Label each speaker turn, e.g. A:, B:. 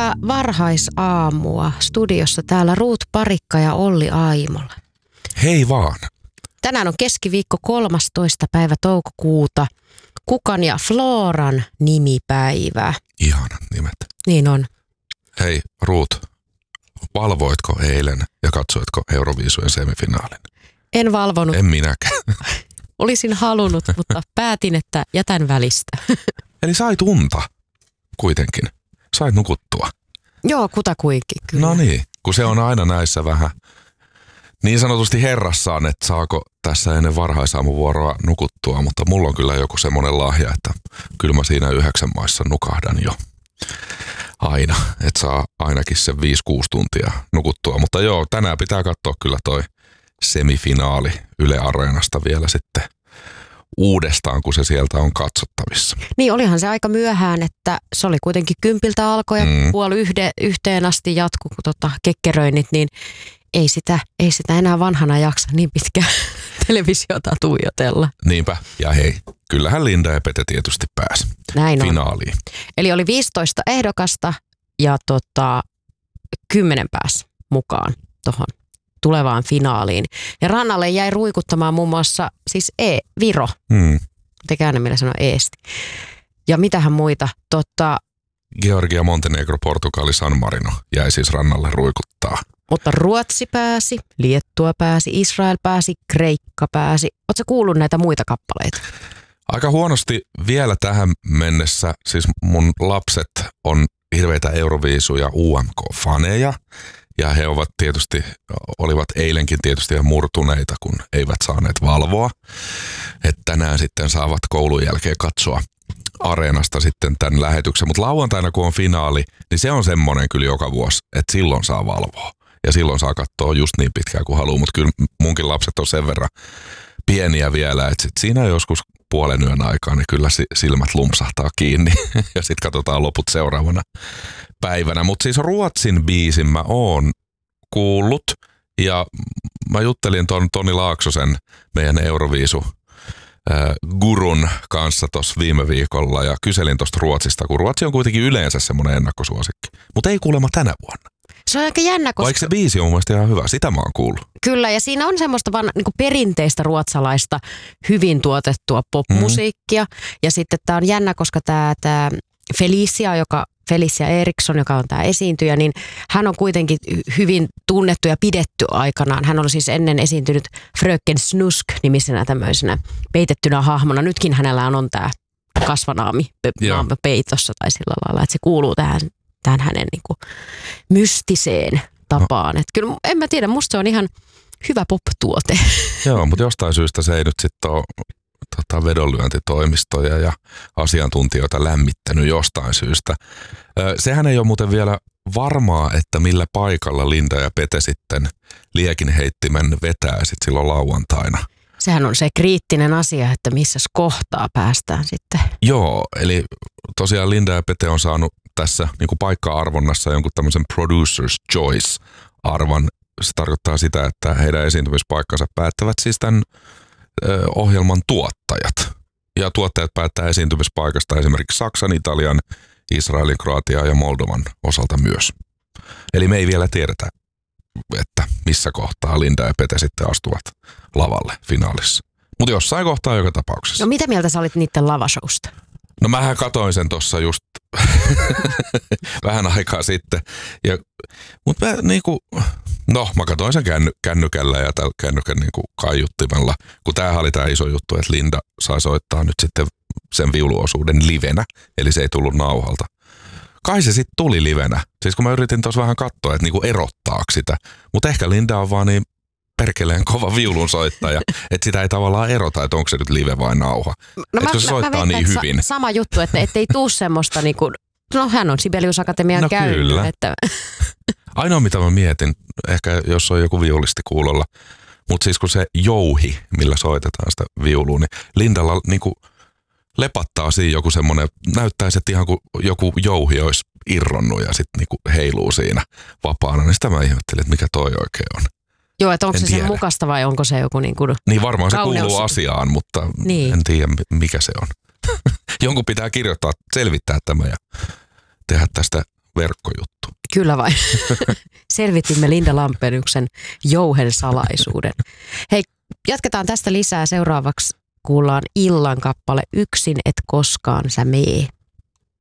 A: Hyvää varhaisaamua. Studiossa täällä Ruut Parikka ja Olli Aimola.
B: Hei vaan.
A: Tänään on keskiviikko 13. päivä toukokuuta. Kukan ja Floran nimipäivä.
B: Ihanat nimet.
A: Niin on.
B: Hei Ruut, valvoitko eilen ja katsoitko Euroviisujen semifinaalin?
A: En valvonut.
B: En minäkään.
A: Olisin halunnut, mutta päätin, että jätän välistä.
B: Eli sait unta kuitenkin. Sait nukuttua.
A: Joo, kutakuinkin kyllä.
B: No niin, kun se on aina näissä vähän niin sanotusti herrassaan, että saako tässä ennen varhaisaamuvuoroa nukuttua, mutta mulla on kyllä joku semmoinen lahja, että kyllä mä siinä 9 maissa nukahdan jo aina, että saa ainakin se 5-6 tuntia nukuttua. Mutta joo, tänään pitää katsoa kyllä toi semifinaali Yle Areenasta vielä sitten uudestaan, kun se sieltä on katsottavissa.
A: Niin, olihan se aika myöhään, että se oli kuitenkin 10 alkoi ja 12:30 asti jatkuu kekkeröinnit, niin ei sitä enää vanhana jaksa niin pitkään televisiota tuijotella.
B: Niinpä, ja hei, kyllähän Linda ja Pete tietysti pääsi finaaliin.
A: Eli oli 15 ehdokasta ja 10 pääsi mukaan tuohon tulevaan finaaliin. Ja rannalle jäi ruikuttamaan muun muassa siis Viro. Tekään millä sanoo Eesti. Ja mitähän muita?
B: Georgia, Montenegro, Portugali, San Marino jäi siis rannalle ruikuttaa.
A: Mutta Ruotsi pääsi, Liettua pääsi, Israel pääsi, Kreikka pääsi. Ootko kuullut näitä muita kappaleita?
B: Aika huonosti vielä tähän mennessä. Siis mun lapset on hirveitä Euroviisuja UMK-faneja. Ja he olivat eilenkin tietysti ihan murtuneita, kun eivät saaneet valvoa. Että tänään sitten saavat koulun jälkeen katsoa Areenasta sitten tämän lähetyksen. Mutta lauantaina, kun on finaali, niin se on semmoinen kyllä joka vuosi, että silloin saa valvoa. Ja silloin saa katsoa just niin pitkään kuin haluaa. Mutta kyllä munkin lapset on sen verran pieniä vielä, että sit siinä joskus puolen yön aikaa, niin kyllä silmät lumpsahtaa kiinni. Ja sitten katsotaan loput seuraavana päivänä. Mutta siis Ruotsin biisin mä oon kuullut. Ja mä juttelin Toni Laaksosen, meidän Euroviisu gurun kanssa tuossa viime viikolla ja kyselin tuosta Ruotsista, kun Ruotsi on kuitenkin yleensä semmoinen ennakkosuosikki. Mutta ei kuulemma tänä vuonna.
A: Se on aika jännä, koska...
B: Vaikka se biisi on mun mielestä ihan hyvä, sitä mä oon kuullut.
A: Kyllä, ja siinä on semmoista vaan niin kuin perinteistä ruotsalaista hyvin tuotettua popmusiikkia. Ja sitten tää on jännä, koska tää Felicia Eriksson, joka on tämä esiintyjä, niin hän on kuitenkin hyvin tunnettu ja pidetty aikanaan. Hän on siis ennen esiintynyt Fröken Snusk-nimisenä tämmöisenä peitettynä hahmona. Nytkin hänellä on tämä kasvanaami peitossa tai sillä lailla, että se kuuluu tähän hänen niinku mystiseen tapaan. No. Että kyllä en mä tiedä, musta se on ihan hyvä pop-tuote.
B: Joo, mutta jostain syystä se ei nyt sitten ole vedonlyöntitoimistoja ja asiantuntijoita lämmittänyt jostain syystä. Sehän ei ole muuten vielä varmaa, että millä paikalla Linda ja Pete sitten liekinheittimen vetää sitten silloin lauantaina.
A: Sehän on se kriittinen asia, että missä kohtaa päästään sitten.
B: Joo, eli tosiaan Linda ja Pete on saanut tässä niin kuin paikka-arvonnassa jonkun tämmöisen Producer's Choice-arvan. Se tarkoittaa sitä, että heidän esiintymispaikkansa päättävät siis tämän ohjelman tuottajat. Ja tuottajat päättää esiintymispaikasta esimerkiksi Saksan, Italian, Israelin, Kroatian ja Moldovan osalta myös. Eli me ei vielä tiedetä, että missä kohtaa Linda ja Pete sitten astuvat lavalle finaalissa. Mutta jossain kohtaa joka tapauksessa.
A: No mitä mieltä sä olit niiden lavashowsta?
B: No mähän katoin sen tuossa just vähän aikaa sitten. Mutta mä katoin sen kännykällä ja tällä kännykän niinku kaiuttimella, kun tämähän oli tämä iso juttu, että Linda sai soittaa nyt sitten sen viuluosuuden livenä, eli se ei tullut nauhalta. Kai se sitten tuli livenä, siis kun mä yritin tuossa vähän katsoa, että niinku erottaako sitä, mutta ehkä Linda on vaan niin perkeleen kova viulun soittaja, että sitä ei tavallaan erota, että onko se nyt live vai nauha. No että se soittaa niin hyvin.
A: Sama juttu, että ei tuu semmoista niinku, no hän on Sibelius Akatemian käynyt.
B: Kyllä.
A: Että...
B: Ainoa mitä mä mietin, ehkä jos on joku viulisti kuulolla, mutta siis kun se jouhi, millä soitetaan sitä viulua, niin Lindalla niinku lepattaa siinä joku semmoinen, näyttäisi, että ihan kuin joku jouhi olisi irronnut ja sitten niinku heiluu siinä vapaana, niin sitä mä ihmettelin, että mikä toi oikein on.
A: Joo, että onko se sen mukaista vai onko se joku niin kuin
B: niin varmaan kauneus. Se kuuluu asiaan, mutta niin. En tiedä mikä se on. Jonkun pitää selvittää tämä ja tehdä tästä verkkojuttu.
A: Kyllä vain. Selvitimme Linda Lampeniuksen jouhen salaisuuden. Hei, jatketaan tästä lisää. Seuraavaksi kuullaan illan kappale Yksin et koskaan sä mee.